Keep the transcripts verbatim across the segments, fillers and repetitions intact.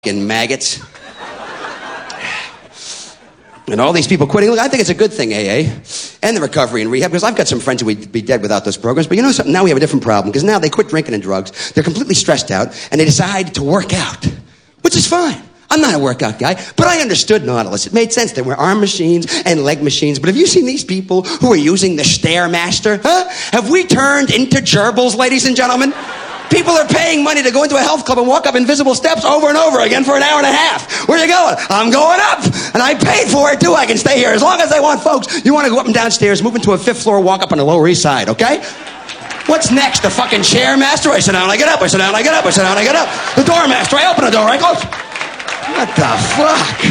fucking maggots. And all these people quitting. Look, I think it's a good thing, A A, and the recovery and rehab, because I've got some friends who would be dead without those programs. But you know something? Now we have a different problem, because now they quit drinking and drugs. They're completely stressed out, and they decide to work out, which is fine. I'm not a workout guy, but I understood Nautilus. It made sense. There were arm machines and leg machines. But have you seen these people who are using the Stairmaster? Huh? Have we turned into gerbils, ladies and gentlemen? People are paying money to go into a health club and walk up invisible steps over and over again for an hour and a half. Where are you going? I'm going up. And I paid for it, too. I can stay here as long as I want, folks. You want to go up and downstairs, move into a fifth floor, walk up on the Lower East Side, okay? What's next? The fucking Chairmaster? I sit down, I get up. I sit down, I get up. I sit down, I get up. The Doormaster. I open the door, I close. What the fuck?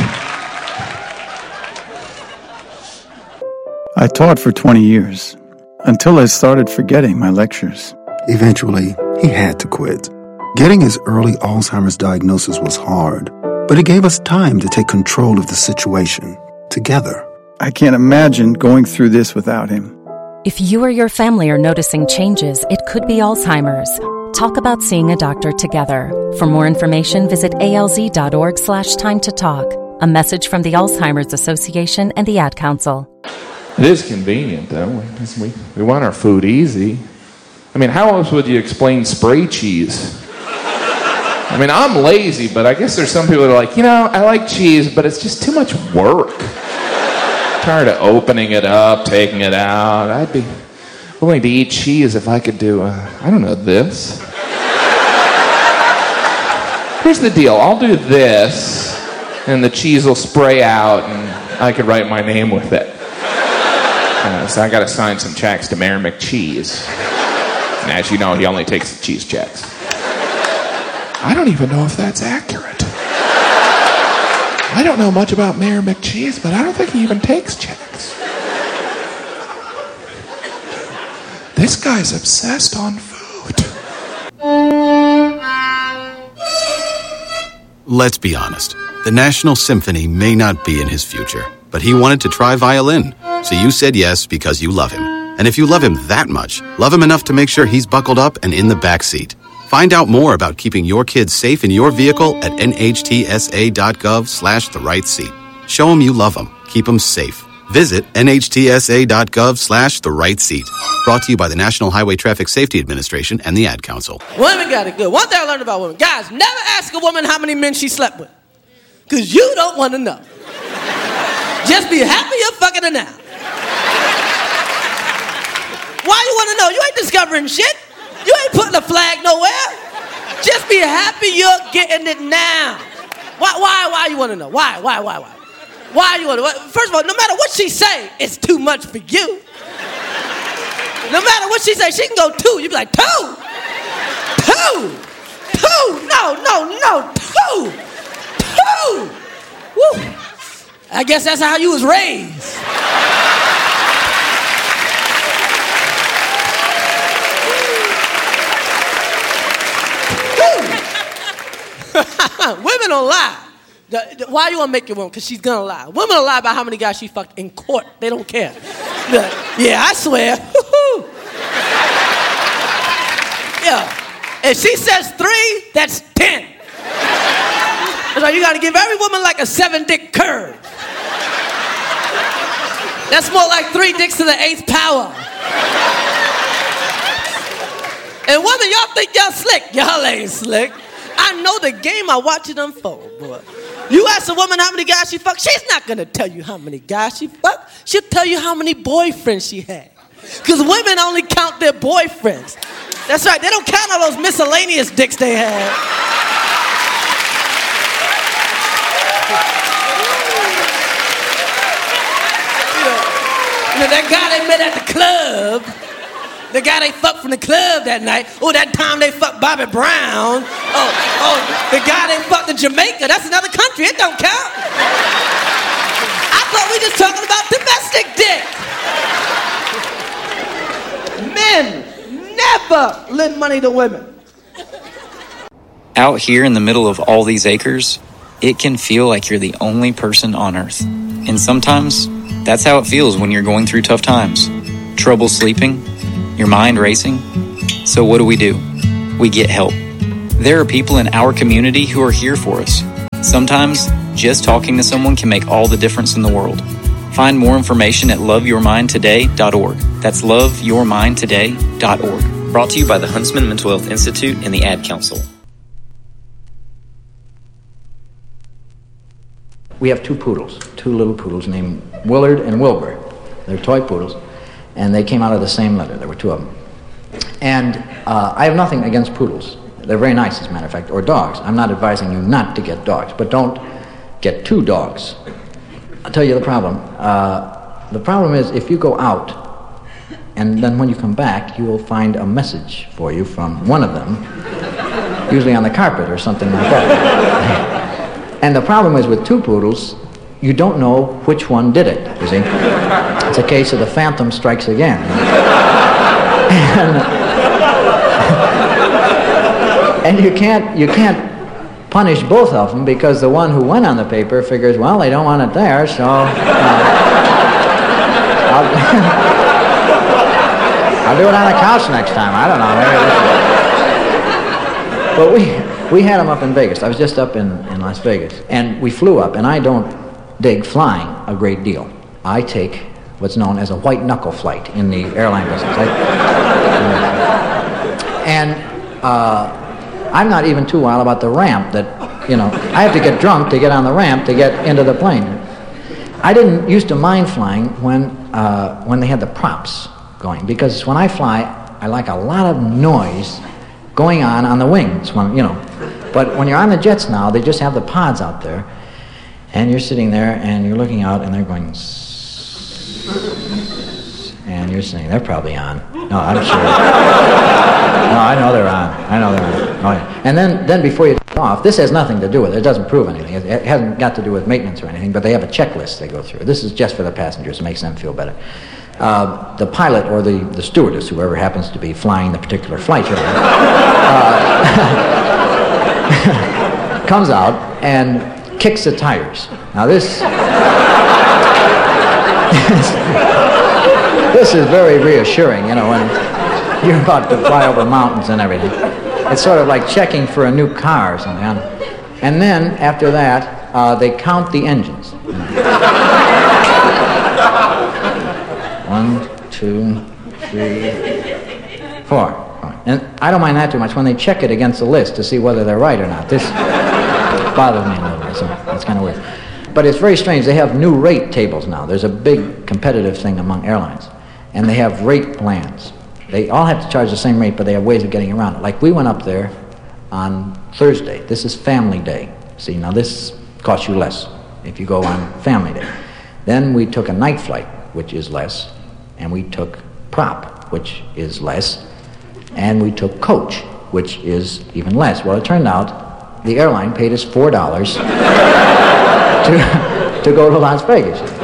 I taught for twenty years, until I started forgetting my lectures. Eventually, he had to quit. Getting his early Alzheimer's diagnosis was hard, but it gave us time to take control of the situation together. I can't imagine going through this without him. If you or your family are noticing changes, it could be Alzheimer's. Talk about seeing a doctor together. For more information, visit alz.org slash time to talk. A message from the Alzheimer's Association and the Ad Council. It is convenient, though. We, we want our food easy. I mean, how else would you explain spray cheese? I mean, I'm lazy, but I guess there's some people that are like, you know, I like cheese, but it's just too much work. I'm tired of opening it up, taking it out. I'd be willing to eat cheese if I could do, uh, I don't know, this. Here's the deal. I'll do this, and the cheese will spray out, and I could write my name with it. Uh, so I got to sign some checks to Mayor McCheese. And as you know, he only takes the cheese checks. I don't even know if that's accurate. I don't know much about Mayor McCheese, but I don't think he even takes checks. This guy's obsessed on food. Let's be honest. The National Symphony may not be in his future, but he wanted to try violin. So you said yes because you love him. And if you love him that much, love him enough to make sure he's buckled up and in the back seat. Find out more about keeping your kids safe in your vehicle at nhtsa.gov slash the right seat. Show him you love him. Keep him safe. Visit nhtsa.gov slash the right seat. Brought to you by the National Highway Traffic Safety Administration and the Ad Council. Women got it good. One thing I learned about women. Guys, never ask a woman how many men she slept with. Because you don't want to know. Just be happy you're fucking her now. Why you want to know? You ain't discovering shit. You ain't putting a flag nowhere. Just be happy you're getting it now. Why, why, why you want to know? Why, why, why, why? Why you want to know? First of all, no matter what she say, it's too much for you. No matter what she say, she can go two. You be like, two? Two? Two? No, no, no, two. Two. Woo. I guess that's how you was raised. Women don't lie. The, the, why you want to make your woman? Because she's going to lie. Women will lie about how many guys she fucked in court. They don't care. Like, yeah, I swear. Yeah. If she says three, that's ten. So you got to give every woman like a seven-dick curve. That's more like three dicks to the eighth power. And women, y'all think y'all slick. Y'all ain't slick. I know the game. I watch it unfold, boy. You ask a woman how many guys she fucked, she's not going to tell you how many guys she fucked. She'll tell you how many boyfriends she had. Because women only count their boyfriends. That's right. They don't count all those miscellaneous dicks they had. You know, you know, that guy they met at the club, the guy they fucked from the club that night. Oh, that time they fucked Bobby Brown. Oh, oh, the guy they fucked in Jamaica. That's another country. It don't count. I thought we just talking about domestic dick. Men never lend money to women. Out here in the middle of all these acres, it can feel like you're the only person on Earth. And sometimes, that's how it feels when you're going through tough times. Trouble sleeping, your mind racing. So what do we do? We get help. There are people in our community who are here for us, Sometimes, just talking to someone can make all the difference in the world. Find more information at love your mind today dot org. That's love your mind today dot org. Brought to you by the Huntsman Mental Health Institute and the Ad Council. We have two poodles, two little poodles named Willard and Wilbur. They're toy poodles, and they came out of the same litter. There were two of them. And uh, I have nothing against poodles. They're very nice, as a matter of fact, or dogs. I'm not advising you not to get dogs, but don't get two dogs. I'll tell you the problem. Uh, the problem is if you go out, and then when you come back, you will find a message for you from one of them, usually on the carpet or something like that. And the problem is with two poodles, you don't know which one did it, you see. It's a case of the phantom strikes again. And, and you can't you can't punish both of them because the one who went on the paper figures, well, they don't want it there, so uh, I'll, I'll do it on the couch next time. I don't know. But we we had them up in Vegas. I was just up in, in Las Vegas, and we flew up, and I don't dig flying a great deal. I take what's known as a white knuckle flight in the airline business. I, and uh, I'm not even too wild about the ramp that, you know, I have to get drunk to get on the ramp to get into the plane. I didn't used to mind flying when, uh, when they had the props going, because when I fly, I like a lot of noise going on on the wings, when, you know. But when you're on the jets now, they just have the pods out there, and you're sitting there and you're looking out and they're going, and you're saying, they're probably on. No, I'm sure. No, I know they're on. I know they're on. Oh, yeah. And then, then before you take off, this has nothing to do with it. It doesn't prove anything. It, it hasn't got to do with maintenance or anything, but they have a checklist they go through. This is just for the passengers. It makes them feel better. Uh, the pilot or the, the stewardess, whoever happens to be flying the particular flight you're on, uh, comes out and kicks the tires. Now this... This is very reassuring, you know, when you're about to fly over mountains and everything. It's sort of like checking for a new car or something. And then, after that, uh, they count the engines. One, two, three, four. And I don't mind that too much when they check it against the list to see whether they're right or not. This bothers me a little bit, so that's kind of weird. But it's very strange. They have new rate tables now. There's a big competitive thing among airlines. And they have rate plans. They all have to charge the same rate, but they have ways of getting around it. Like we went up there on Thursday. This is Family Day. See, now this costs you less if you go on Family Day. Then we took a night flight, which is less. And we took prop, which is less. And we took coach, which is even less. Well, it turned out the airline paid us four dollars to, to go to Las Vegas.